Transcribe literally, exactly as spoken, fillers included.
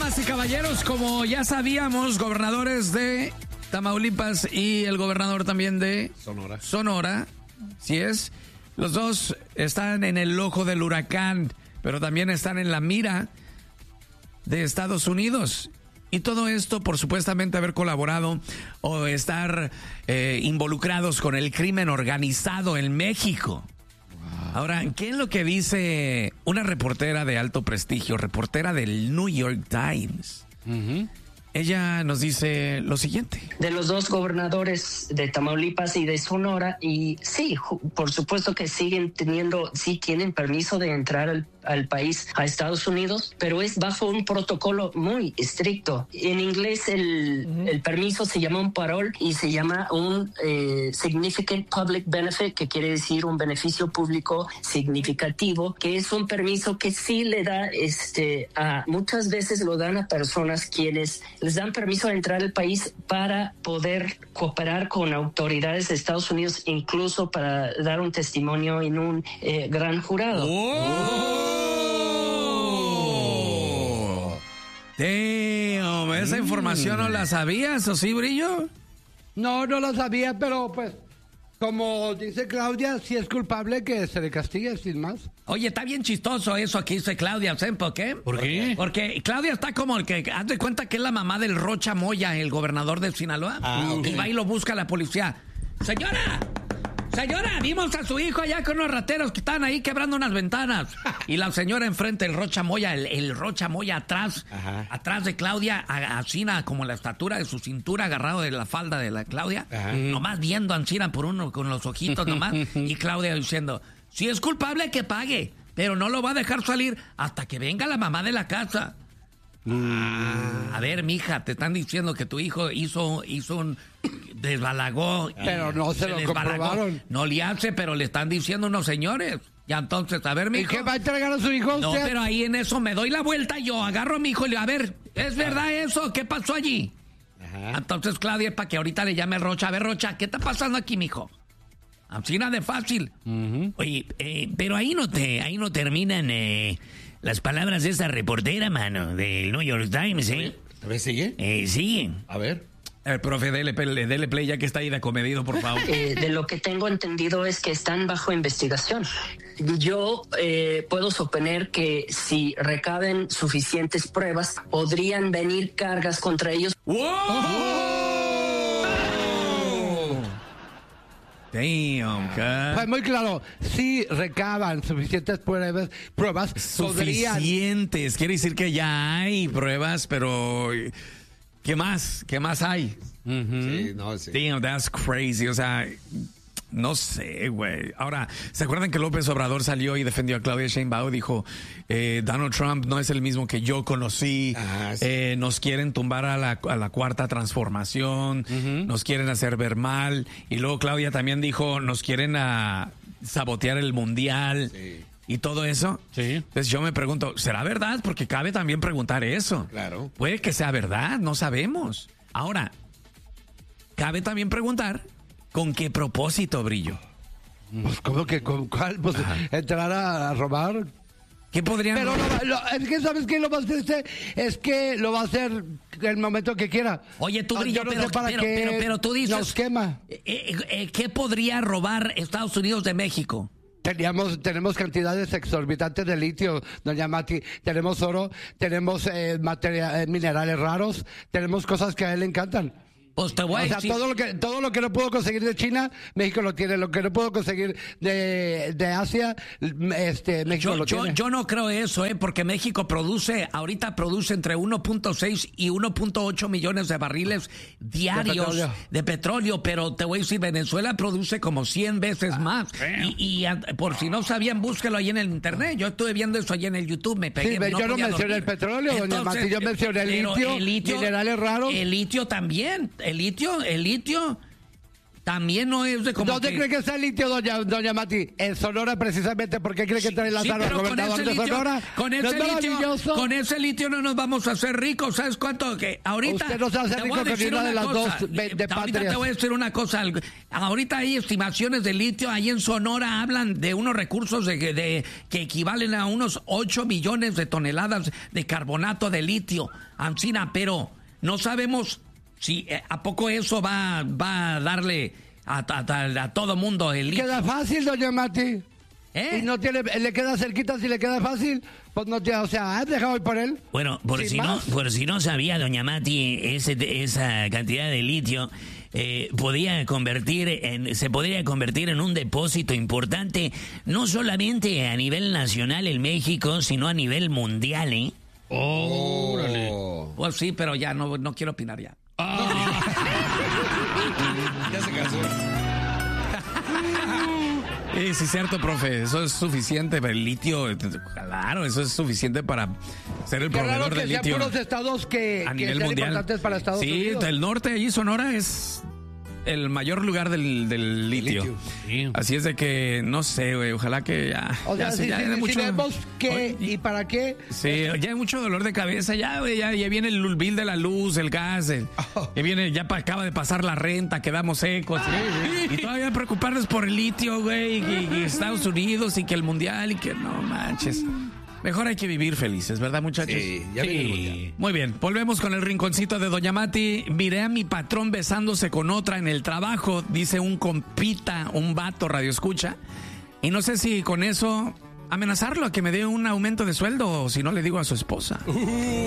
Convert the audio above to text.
Damas y caballeros, como ya sabíamos, gobernadores de Tamaulipas y el gobernador también de Sonora. Sonora, sí es. Los dos están en el ojo del huracán, pero también están en la mira de Estados Unidos. Y todo esto por supuestamente haber colaborado o estar eh, involucrados con el crimen organizado en México. Ahora, ¿qué es lo que dice una reportera de alto prestigio, reportera del New York Times? Uh-huh. Ella nos dice lo siguiente. De los dos gobernadores de Tamaulipas y de Sonora, y sí, por supuesto que siguen teniendo, sí tienen permiso de entrar al, al país, a Estados Unidos, pero es bajo un protocolo muy estricto. En inglés el, uh-huh. el permiso se llama un parol y se llama un eh, significant public benefit, que quiere decir un beneficio público significativo, que es un permiso que sí le da, este, a muchas veces lo dan a personas quienes les dan permiso de entrar al país para poder cooperar con autoridades de Estados Unidos, incluso para dar un testimonio en un eh, gran jurado. ¡Oh! Damn, ¿esa mm. información no la sabías, o sí, Brillo? No, no la sabía, pero pues, como dice Claudia, si es culpable que se le castigue sin más. Oye, está bien chistoso eso que dice Claudia, ¿saben por qué? ¿Por qué? Porque Claudia está como el que, haz de cuenta que es la mamá del Rocha Moya, el gobernador de Sinaloa. Ah, okay. Y va y lo busca la policía. Señora, señora, vimos a su hijo allá con unos rateros que están ahí quebrando unas ventanas. Y la señora enfrente, el Rocha Moya, el, el Rocha Moya atrás, Ajá. atrás de Claudia, Ancina, como la estatura de su cintura, agarrado de la falda de la Claudia, Ajá. nomás viendo a Ancina por uno con los ojitos nomás, y Claudia diciendo, si es culpable que pague, pero no lo va a dejar salir hasta que venga la mamá de la casa. Mm. A ver, mija, te están diciendo que tu hijo hizo, hizo un desbalagó. Pero no se, se lo comprobaron. No le hace, pero le están diciendo unos señores. Ya entonces, a ver, mijo. ¿Y qué va a entregar a su hijo? No, usted? pero ahí en eso me doy la vuelta y yo agarro a mi hijo y le digo, a ver, ¿es verdad eso? ¿Qué pasó allí? Ajá. Entonces, Claudia, para que ahorita le llame a Rocha. A ver, Rocha, ¿qué está pasando aquí, mijo? Así nada de fácil. Uh-huh. Oye, eh, pero ahí no te, ahí no terminan eh, las palabras de esa reportera, mano, del New York Times, ¿eh? ¿A ver, sigue? Eh, siguen. A ver. El profe, dele, dele play ya que está ahí de comedido, por favor. Eh, de lo que tengo entendido es que están bajo investigación. Yo eh, puedo suponer que si recaben suficientes pruebas, podrían venir cargas contra ellos. ¡Wow! ¡Oh! Damn, God. Pues muy claro, si recaban suficientes pruebas, pruebas suficientes, podrían... quiere decir que ya hay pruebas, pero ¿qué más? ¿Qué más hay? Uh-huh. Sí, no, sí. Damn, that's crazy, o sea, no sé, güey. Ahora, ¿se acuerdan que López Obrador salió y defendió a Claudia Sheinbaum? Dijo, eh, Donald Trump no es el mismo que yo conocí, ah, sí. eh, nos quieren tumbar a la, a la cuarta transformación, uh-huh. nos quieren hacer ver mal. Y luego Claudia también dijo, nos quieren a sabotear el mundial. Sí. Y todo eso. Sí. Entonces yo me pregunto, ¿será verdad? Porque cabe también preguntar eso. Claro. Puede que sea verdad, no sabemos. Ahora, cabe también preguntar, ¿con qué propósito, Brillo? Pues, ¿cómo que con cuál? Pues, Ajá. entrar a, a robar. ¿Qué podrían...? Pero lo, lo, es que, ¿sabes qué? Lo va a hacer, es que lo va a hacer el momento que quiera. Oye, tú, Brillo, no pero, sé para pero, qué pero, pero tú dices... nos quema. Eh, eh, ¿Qué podría robar Estados Unidos de México? Teníamos, tenemos cantidades exorbitantes de litio, doña Mati. Tenemos oro, tenemos eh, materia, eh, minerales raros, tenemos cosas que a él le encantan. Pues te voy a o sea, decir... todo lo que todo lo que no puedo conseguir de China, México lo tiene. Lo que no puedo conseguir de, de Asia, este México yo, lo yo, tiene. Yo no creo eso, eh, porque México produce, ahorita produce entre uno punto seis y uno punto ocho millones de barriles diarios de petróleo. de petróleo, pero te voy a decir, Venezuela produce como cien veces ah, más. Y, y por si no sabían, búsquelo ahí en el internet. Yo estuve viendo eso ahí en el YouTube, me pegué. Sí, no yo no mencioné dormir. el petróleo, Entonces, doña Mati, yo mencioné el litio, el litio, minerales raros. El litio también. El litio, el litio también no es de como ¿Dónde que... cree que está el litio, doña, doña Mati? En Sonora, precisamente. ¿Por qué cree que trae la Sí, al pero con gobernador ese de litio, Sonora? con ¿No ese es litio, maravilloso? con ese litio no nos vamos a hacer ricos. ¿Sabes cuánto? Que ahorita Usted no se hace te rico voy a con decir ninguna de una las cosa. dos de- de Ahorita patrias. te voy a decir una cosa. Ahorita hay estimaciones de litio. Ahí en Sonora hablan de unos recursos de, de- que equivalen a unos ocho millones de toneladas de carbonato de litio. Ancina, pero no sabemos si eh, a poco eso va, va a darle a, a, a todo mundo el litio. Queda fácil, doña Mati. ¿Eh? Y no tiene, le queda cerquita, si le queda fácil, pues no tiene, o sea, dejado ir por él. Bueno, por Sin si no, más. por si no sabía, doña Mati, ese, esa cantidad de litio eh, podía convertir en, se podría convertir en un depósito importante, no solamente a nivel nacional en México, sino a nivel mundial, ¿eh? Órale. Pues sí, pero ya no, no quiero opinar ya. Ya se casó. Sí, sí, cierto, profe. Eso es suficiente. El litio, claro, eso es suficiente para ser el Qué raro proveedor que de sean litio puros estados que, a que nivel sean mundial. importantes para Estados sí, Unidos. del norte, allí Sonora es el mayor lugar del, del litio. litio. Sí. Así es de que, no sé, güey, ojalá que ya... O sea, ya, si, ya si- hay si mucho- vemos qué Oye, y para qué. Sí, ya hay mucho dolor de cabeza, ya, güey, ya, ya viene el bill de la luz, el gas, el- ya viene, ya pa- acaba de pasar la renta, quedamos secos. Y todavía preocuparnos por el litio, güey, y, y Estados Unidos, y que el mundial, y que no manches. Mejor hay que vivir felices, ¿verdad, muchachos? Sí, ya viene el mundial. Muy bien, volvemos con el rinconcito de Doña Mati. Miré a mi patrón besándose con otra en el trabajo, dice un compita, un vato radio escucha. Y no sé si con eso amenazarlo a que me dé un aumento de sueldo o si no le digo a su esposa.